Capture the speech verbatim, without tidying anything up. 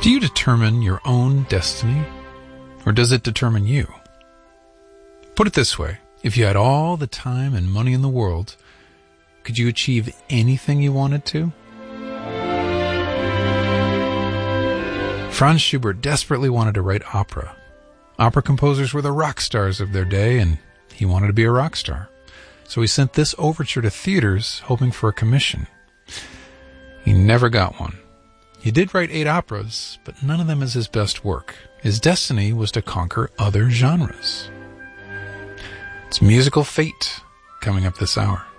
Do you determine your own destiny, or does it determine you? Put it this way, if you had all the time and money in the world, could you achieve anything you wanted to? Franz Schubert desperately wanted to write opera. Opera composers were the rock stars of their day, and he wanted to be a rock star. So he sent this overture to theaters, hoping for a commission. He never got one. He did write eight operas, but none of them is his best work. His destiny was to conquer other genres. It's Musical Fate coming up this hour.